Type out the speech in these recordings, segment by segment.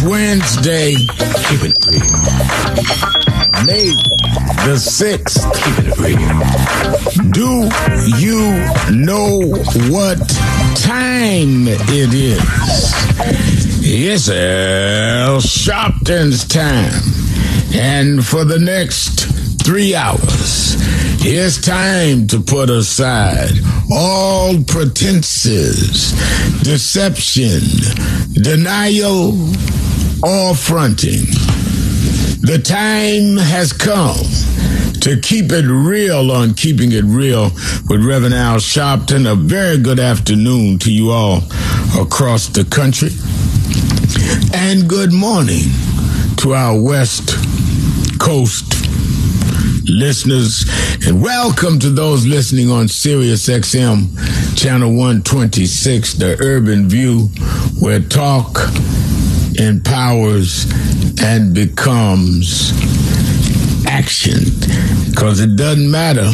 Wednesday. Keep it real. May the 6th. Keep it real. Do you know what time it is? It's Al Sharpton's time. And for the next 3 hours, it's time to put aside all pretenses, deception, denial, or fronting. The time has come to keep it real on Keeping It Real with Reverend Al Sharpton. A very good afternoon to you all across the country. And good morning to our West Coast listeners, and welcome to those listening on Sirius XM channel 126, the Urban View, where talk empowers and becomes action. Because it doesn't matter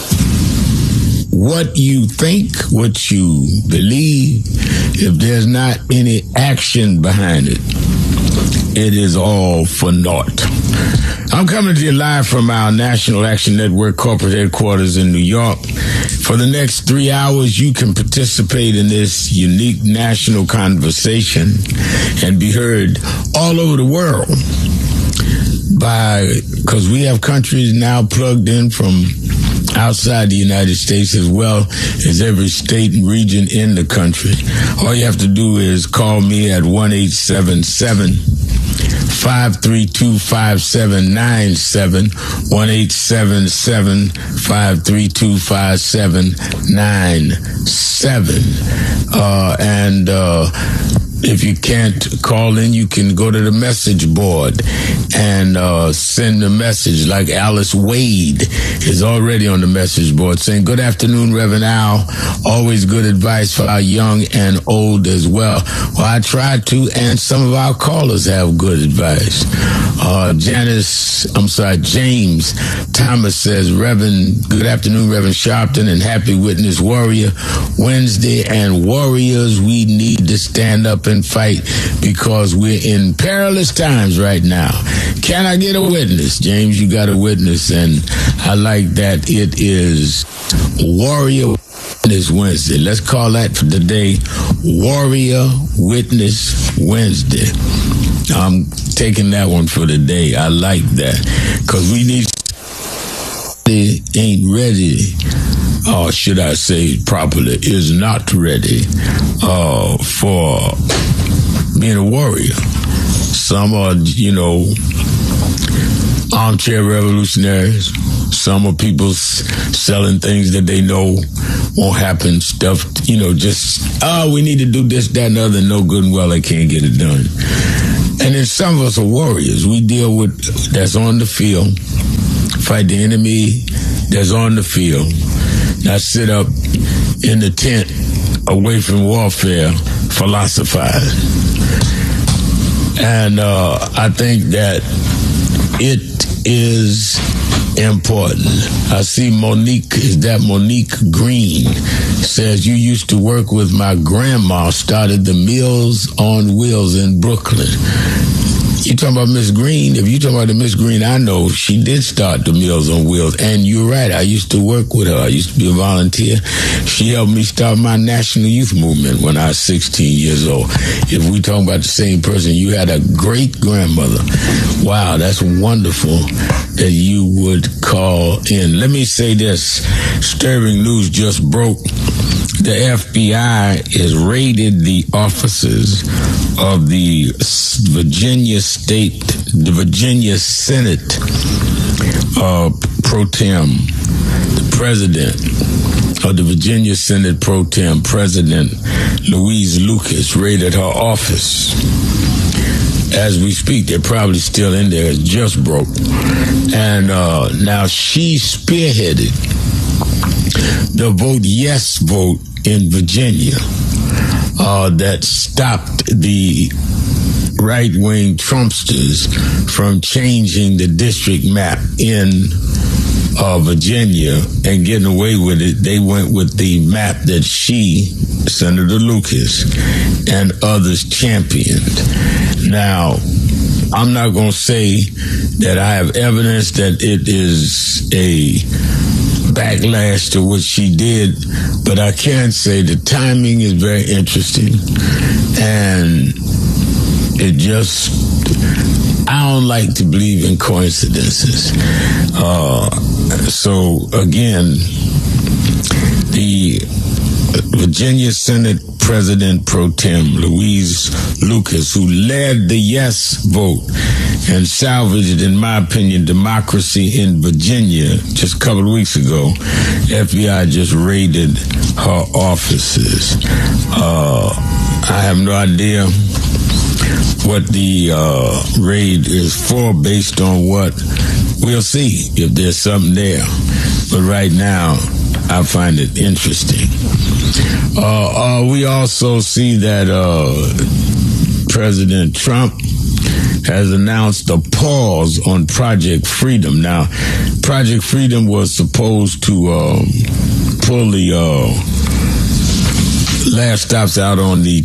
what you think, what you believe, if there's not any action behind it, it is all for naught. I'm coming to you live from our National Action Network corporate headquarters in New York. For the next 3 hours, you can participate in this unique national conversation and be heard all over the world because we have countries now plugged in from outside the United States as well as every state and region in the country. All you have to do is call me at 1-877-532-5797, 1-877-532-5797. And if you can't call in, you can go to the message board and send a message, like Alice Wade is already on the message board saying, "Good afternoon, Reverend Al. Always good advice for our young and old as well." Well, I try to, and some of our callers have good advice. James Thomas says, "Good afternoon, Reverend Sharpton, and happy Witness Warrior Wednesday. And warriors, we need to stand up and fight because we're in perilous times right now." Can I get a witness? James, you got a witness, and I like that. It is Warrior Witness Wednesday. Let's call that for today Warrior Witness Wednesday. I'm taking that one for today. I like that because we need ain't ready, or should I say properly, is not ready for being a warrior. Some are, armchair revolutionaries. Some are people selling things that they know won't happen. Stuff, we need to do this, that, and the other. No good and well, they can't get it done. And then some of us are warriors. We deal with that's on the field, fight the enemy that's on the field, not sit up in the tent away from warfare, philosophize. And I think that it is important. I see Monique Green says, "You used to work with my grandma, started the Meals on Wheels in Brooklyn." You talking about Miss Green? If you talking about the Miss Green I know, she did start the Meals on Wheels. And you're right, I used to work with her. I used to be a volunteer. She helped me start my national youth movement when I was 16 years old. If we talking about the same person, you had a great grandmother. Wow, that's wonderful that you would call in. Let me say this. Disturbing news just broke. The FBI has raided the offices of the Virginia Senate pro tem, the president of the Virginia Senate pro tem, President Louise Lucas, raided her office. As we speak, they're probably still in there. It just broke. And now she spearheaded the Vote Yes vote in Virginia that stopped the right-wing Trumpsters from changing the district map in Virginia and getting away with it. They went with the map that she, Senator Lucas, and others championed. Now, I'm not going to say that I have evidence that it is a backlash to what she did, but I can say the timing is very interesting. And it just, I don't like to believe in coincidences. So again, the Virginia Senate President Pro Tem Louise Lucas, who led the yes vote and salvaged, in my opinion, democracy in Virginia just a couple of weeks ago, FBI just raided her offices. I have no idea what the raid is for, based on what we'll see if there's something there. But right now, I find it interesting. We also see that President Trump has announced a pause on Project Freedom. Now, Project Freedom was supposed to pull the last stops out on the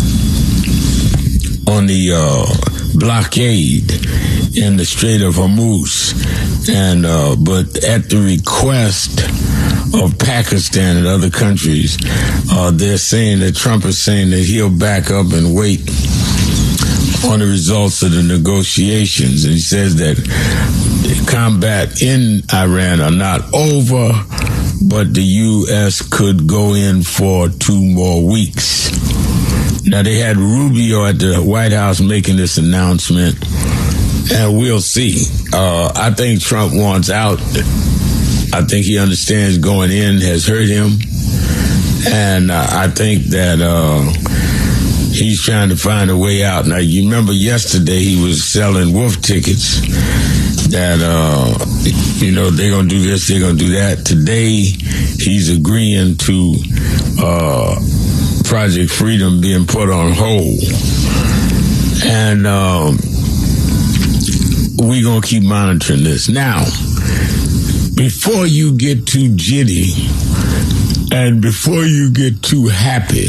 blockade in the Strait of Hormuz, and but at the request of Pakistan and other countries, they're saying that Trump is saying that he'll back up and wait on the results of the negotiations. And he says that the combat in Iran are not over, but the U.S. could go in for 2 more weeks. Now, they had Rubio at the White House making this announcement, and we'll see. I think Trump wants out. I think he understands going in has hurt him, and I think that he's trying to find a way out. Now, you remember yesterday he was selling wolf tickets that, they're going to do this, they're going to do that. Today, he's agreeing to Project Freedom being put on hold. And we're going to keep monitoring this. Now, before you get too jitty and before you get too happy,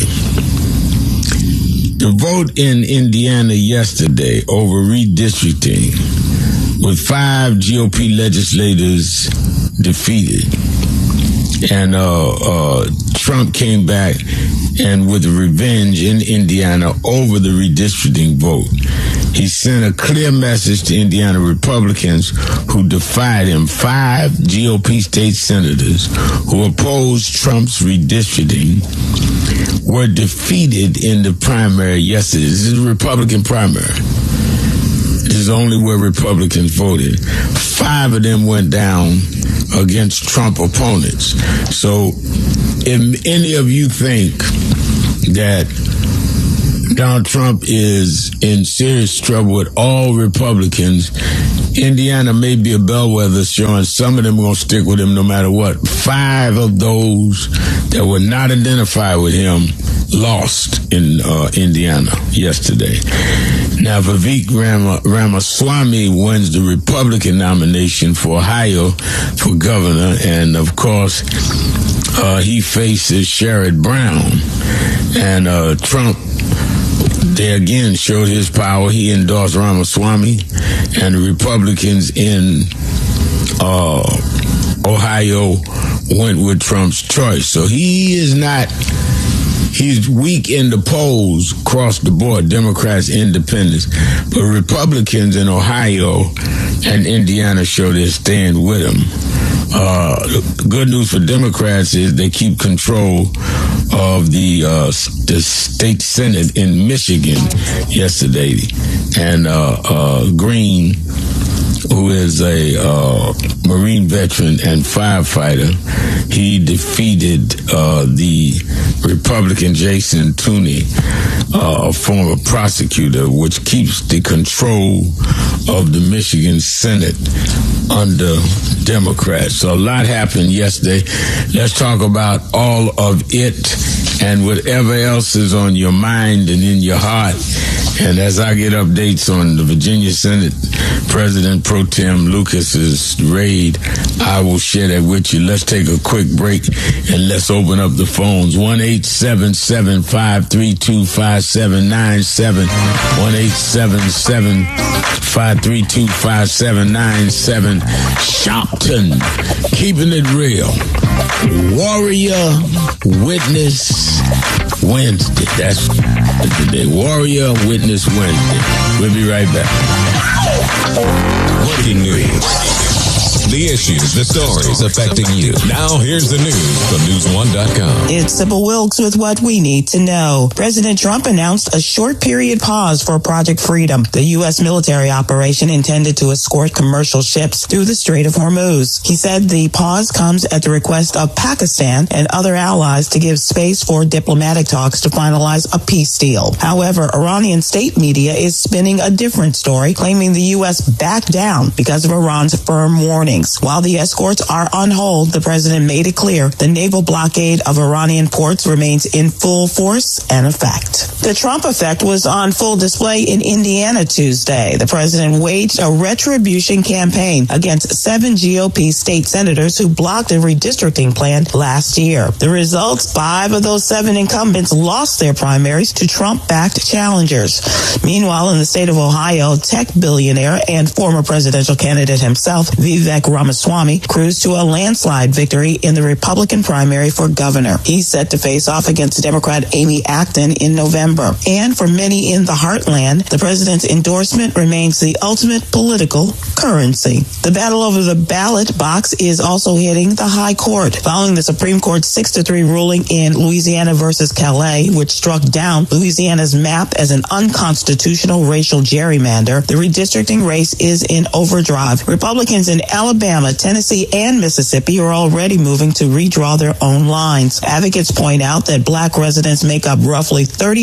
the vote in Indiana yesterday over redistricting, with 5 GOP legislators defeated, and Trump came back and with revenge in Indiana over the redistricting vote. He sent a clear message to Indiana Republicans who defied him. 5 GOP state senators who opposed Trump's redistricting were defeated in the primary yesterday. This is a Republican primary. This is only where Republicans voted. 5 of them went down against Trump opponents. So if any of you think that Donald Trump is in serious trouble with all Republicans, Indiana may be a bellwether showing some of them are going to stick with him no matter what. 5 of those that were not identified with him lost in Indiana yesterday. Now, Vivek Ramaswamy wins the Republican nomination for Ohio for governor, and of course, he faces Sherrod Brown. And Trump, they again showed his power. He endorsed Ramaswamy, and the Republicans in Ohio went with Trump's choice. So he's weak in the polls across the board, Democrats, independents, but Republicans in Ohio and Indiana show they're staying with him. Good news for Democrats is they keep control of the state Senate in Michigan yesterday. And Green, who is a Marine veteran and firefighter, he defeated the Republican Jason Tooney, a former prosecutor, which keeps the control of the Michigan Senate under Democrats. So a lot happened yesterday. Let's talk about all of it and whatever else is on your mind and in your heart. And as I get updates on the Virginia Senate President Pro Tem Lucas's raid, I will share that with you. Let's take a quick break and let's open up the phones. 1-877-532-5797. 1-877-532-5797. Shopton, keeping it real. Warrior Witness Wednesday. That's the day. Warrior Witness Wednesday. We'll be right back. Breaking news. The issues, the stories affecting you. Now here's the news from News1.com. It's Sybil Wilkes with what we need to know. President Trump announced a short period pause for Project Freedom, the U.S. military operation intended to escort commercial ships through the Strait of Hormuz. He said the pause comes at the request of Pakistan and other allies to give space for diplomatic talks to finalize a peace deal. However, Iranian state media is spinning a different story, claiming the U.S. backed down because of Iran's firm warning. While the escorts are on hold, the president made it clear the naval blockade of Iranian ports remains in full force and effect. The Trump effect was on full display in Indiana Tuesday. The president waged a retribution campaign against 7 GOP state senators who blocked a redistricting plan last year. The results, 5 of those 7 incumbents lost their primaries to Trump-backed challengers. Meanwhile, in the state of Ohio, tech billionaire and former presidential candidate himself, Vivek Ramaswamy, cruised to a landslide victory in the Republican primary for governor. He's set to face off against Democrat Amy Acton in November. And for many in the heartland, the president's endorsement remains the ultimate political currency. The battle over the ballot box is also hitting the high court. Following the Supreme Court's 6-3 ruling in Louisiana versus Calais, which struck down Louisiana's map as an unconstitutional racial gerrymander, the redistricting race is in overdrive. Republicans in Alabama, Tennessee, and Mississippi are already moving to redraw their own lines. Advocates point out that black residents make up roughly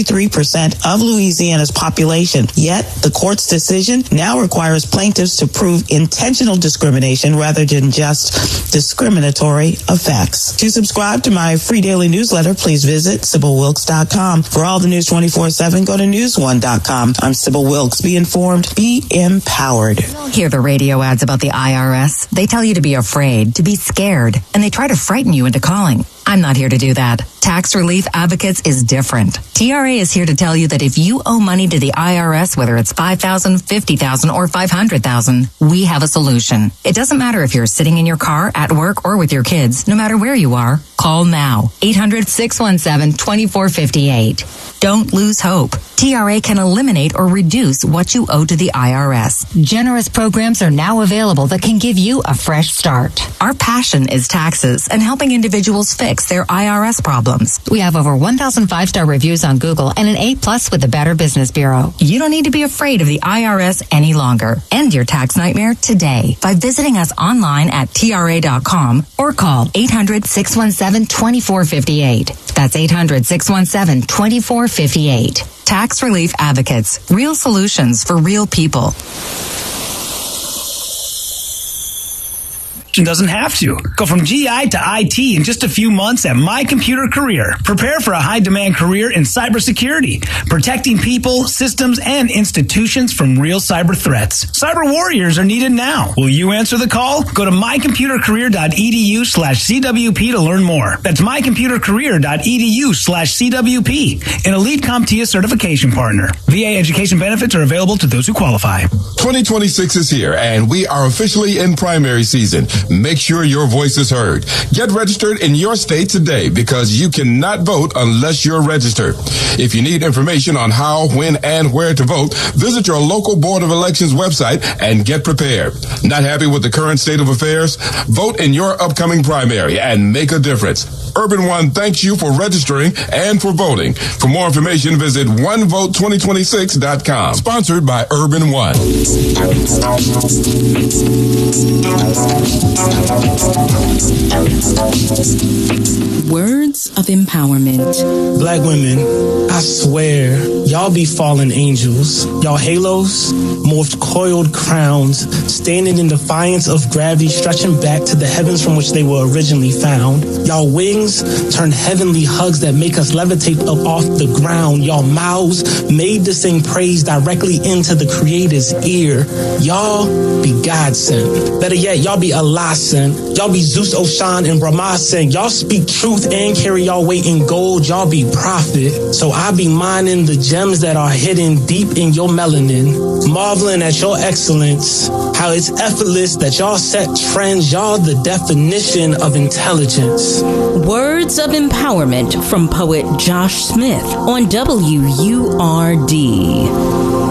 33% of Louisiana's population. Yet, the court's decision now requires plaintiffs to prove intentional discrimination rather than just discriminatory effects. To subscribe to my free daily newsletter, please visit SybilWilkes.com. For all the news 24/7, go to News1.com. I'm Sybil Wilkes. Be informed, be empowered. Hear the radio ads about the IRS. They tell you to be afraid, to be scared, and they try to frighten you into calling. I'm not here to do that. Tax Relief Advocates is different. TRA is here to tell you that if you owe money to the IRS, whether it's $5,000, $50,000, or $500,000, we have a solution. It doesn't matter if you're sitting in your car, at work, or with your kids. No matter where you are, call now. 800-617-2458. Don't lose hope. TRA can eliminate or reduce what you owe to the IRS. Generous programs are now available that can give you a fresh start. Our passion is taxes and helping individuals fix their IRS problems. We have over 1,000 5-star reviews on Google and an A+ with the Better Business Bureau. You don't need to be afraid of the IRS any longer. End your tax nightmare today by visiting us online at TRA.com or call 800-617-2458. That's 800-617-2458. Tax Relief Advocates. Real solutions for real people. Doesn't have to. Go from GI to IT in just a few months at My Computer Career. Prepare for a high-demand career in cybersecurity, protecting people, systems, and institutions from real cyber threats. Cyber warriors are needed now. Will you answer the call? Go to mycomputercareer.edu/CWP to learn more. That's mycomputercareer.edu/CWP. An Elite CompTIA certification partner. VA education benefits are available to those who qualify. 2026 is here, and we are officially in primary season. Make sure your voice is heard. Get registered in your state today because you cannot vote unless you're registered. If you need information on how, when, and where to vote, visit your local Board of Elections website and get prepared. Not happy with the current state of affairs? Vote in your upcoming primary and make a difference. Urban One thanks you for registering and for voting. For more information, visit OneVote2026.com. Sponsored by Urban One. Words of empowerment. Black women, I swear, y'all be fallen angels. Y'all halos, morphed coiled crowns, standing in defiance of gravity, stretching back to the heavens from which they were originally found. Y'all wings turn heavenly hugs that make us levitate up off the ground. Y'all mouths made to sing praise directly into the Creator's ear. Y'all be God sent. Better yet, y'all be Allah sent. Y'all be Zeus, Oshan, and Brahma sent. Y'all speak truth and carry y'all weight in gold. Y'all be prophet. So I be mining the gems that are hidden deep in your melanin, marveling at your excellence, how it's effortless that y'all set trends. Y'all the definition of intelligence. Words of empowerment from poet Josh Smith on WURD.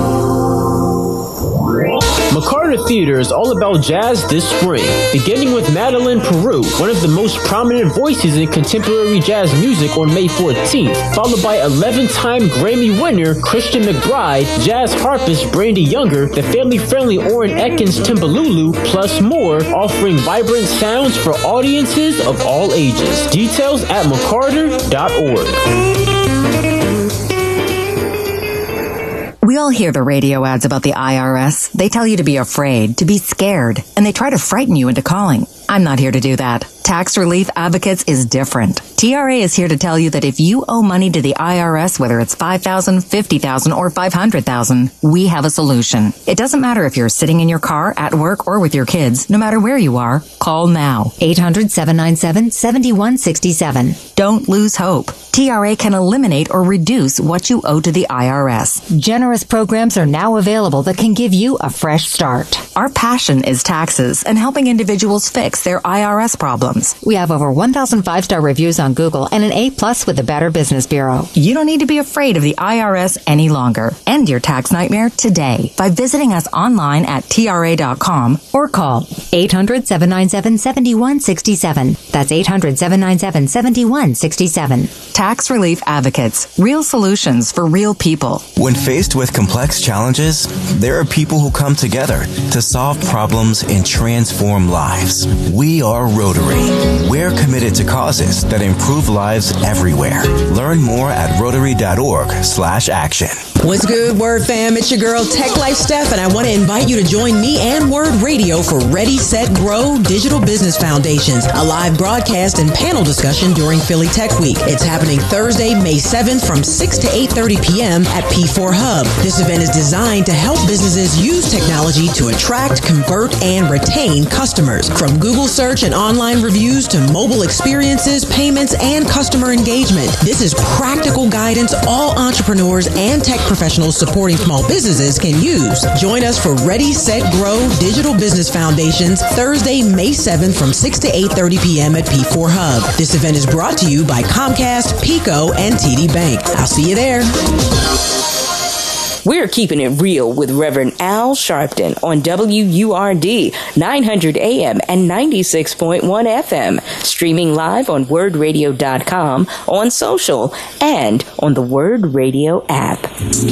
McCarter Theater is all about jazz this spring, beginning with Madeline Peru, one of the most prominent voices in contemporary jazz music on May 14th, followed by 11-time Grammy winner Christian McBride, jazz harpist Brandy Younger, the family-friendly Orrin Ekins Timbalulu, plus more, offering vibrant sounds for audiences of all ages. Details at mccarter.org. We all hear the radio ads about the IRS. They tell you to be afraid, to be scared, and they try to frighten you into calling. I'm not here to do that. Tax Relief Advocates is different. TRA is here to tell you that if you owe money to the IRS, whether it's $5,000, $50,000, or $500,000, we have a solution. It doesn't matter if you're sitting in your car, at work, or with your kids. No matter where you are, call now. 800-797-7167. Don't lose hope. TRA can eliminate or reduce what you owe to the IRS. Generous programs are now available that can give you a fresh start. Our passion is taxes and helping individuals fix their IRS problems. We have over 1,000 5-star reviews on Google and an A+ with the Better Business Bureau. You don't need to be afraid of the IRS any longer. End your tax nightmare today by visiting us online at TRA.com or call 800-797-7167. That's 800-797-7167. Tax Relief Advocates. Real solutions for real people. When faced with complex challenges, there are people who come together to solve problems and transform lives. We are Rotary. We're committed to causes that improve lives everywhere. Learn more at Rotary.org/action. What's good, Word fam? It's your girl, Tech Life Steph, and I want to invite you to join me and Word Radio for Ready, Set, Grow Digital Business Foundations, a live broadcast and panel discussion during Philly Tech Week. It's happening Thursday, May 7th from 6 to 8:30 p.m. at P4 Hub. This event is designed to help businesses use technology to attract, convert, and retain customers. From Google search and online reviews to mobile experiences, payments, and customer engagement. This is practical guidance all entrepreneurs and tech professionals supporting small businesses can use. Join us for Ready, Set, Grow Digital Business Foundations Thursday, May 7th from 6 to 8:30 p.m. at P4 Hub. This event is brought to you by Comcast, Pico, and TD Bank. I'll see you there. We're keeping it real with Reverend Al Sharpton on WURD 900 AM and 96.1 FM. Streaming live on wordradio.com, on social, and on the Word Radio app.